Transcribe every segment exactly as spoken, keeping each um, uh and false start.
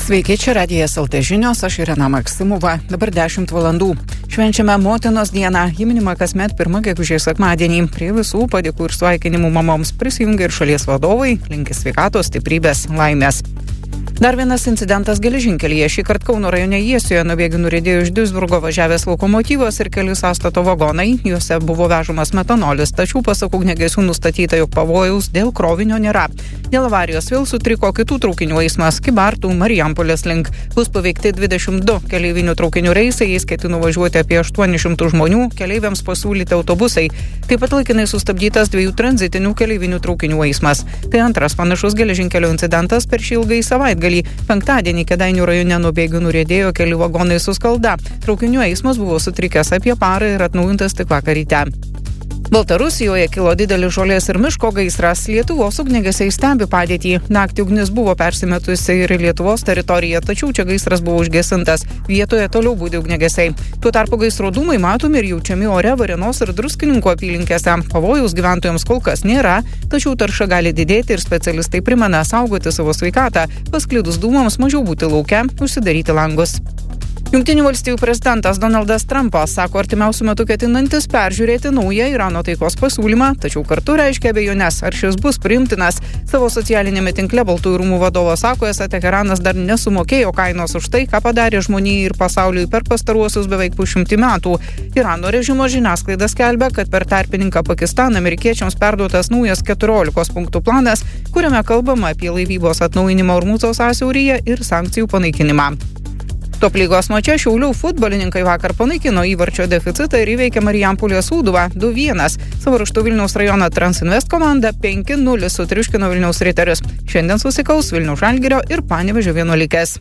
Sveiki, čia Radijas L T žinios, aš Irena Maksimova, dabar dešimt valandų. Švenčiame motinos dieną, ji minima kasmet pirmą gegužės sekmadienį. Prie visų padėkų ir sveikinimų mamoms prisijungia ir šalies vadovai, linki sveikatos, stiprybės, laimės. Dar vienas incidentas geležinkelyje. Šį kartą Kauno rajone Jiesijoje nuo bėgių nuriedėjo iš Duisburgo važiavęs lokomotyvas ir keli sąstato vagonai. Juose buvo vežamas metanolis, tačiau pasak ugniagesių nustatyta, jog pavojaus dėl krovinio nėra. Dėl avarijos vėl sutriko kitų traukinių eismas Kybartų, Marijampolės link. Bus paveikti dvidešimt du keleivinių traukinių reisai, jais ketino važiuoti apie aštuonis šimtus žmonių, keleiviams pasiūlyti autobusai. Taip pat laikinai sustabdytas dviejų tranzitinių keleivinių traukinių eismas. Tai antras panašus geležinkelio incidentas per šį ilgai savaitgalį. Penktadienį Kėdainių rajone nuo bėgių nuriedėjo keli vagonai su skalda. Traukinių eismas buvo sutrikęs apie parą ir atnaujintas tik vakar ryte. Baltarusijoje kilo didelis žolės ir miško gaisras. Lietuvos ugniagesiai stebi padėtį. Naktį ugnis buvo persimetusi ir Lietuvos teritoriją, tačiau čia gaisras buvo užgesintas. Vietoje toliau budi ugniagesiai. Tuo tarpu gaisro dūmai matomi ir jaučiami ore Varėnos ir Druskininkų apylinkėse. Pavojaus gyventojams kol kas nėra, tačiau tarša gali didėti ir specialistai primena saugoti savo sveikatą. Pasklidus dūmams mažiau būti lauke, užsidaryti langus. Jungtinių valstijų prezidentas Donaldas Trumpas sako artimiausiu metu ketinantis peržiūrėti naują Irano taikos pasiūlymą, tačiau kartu reiškia abejones, ar šis bus priimtinas. Savo socialinėme tinkle Baltųjų rūmų vadovas sako, esą Teheranas dar nesumokėjo kainos už tai, ką padarė žmonijai ir pasauliui per pastaruosius beveik pusšimtį metų. Irano režimo žiniasklaida skelbia, kad per tarpininką Pakistaną amerikiečiams perduotas naujas keturiolikos punktų planas, kuriame kalbama apie laivybos atnaujinimą Ormūzo sąsiauryje ir sankcijų panaikinimą. Top lygos mače Šiaulių futbolininkai vakar panaikino įvarčio deficitą ir įveikė Marijampolės Sūduvą du vienas. Savo ruožtu Vilniaus rajono Transinvest komanda penki nulis sutriuškino Vilniaus Riterius. Šiandien susikaus Vilniaus Žalgirio ir Panevėžio vienuolikės.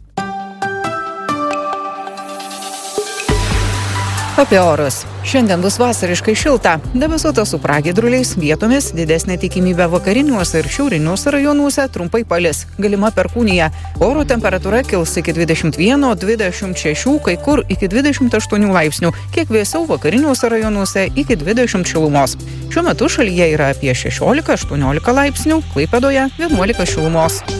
Apie orus. Šiandien bus vasariškai šilta, debesuota su pragiedruliais, vietomis didesnė tikimybė vakariniuose ir šiauriniuose rajonuose, trumpai palis, galima perkūnija. Oro temperatūra kils iki dvidešimt vieno dvidešimt šešių, kai kur iki dvidešimt aštuonių laipsnių, kiek vėsiau vakariniuose rajonuose iki dvidešimt šilumos. Šiuo metu šalyje yra apie šešiolika aštuoniolika laipsnių, Klaipėdoje vienuolika šilumos.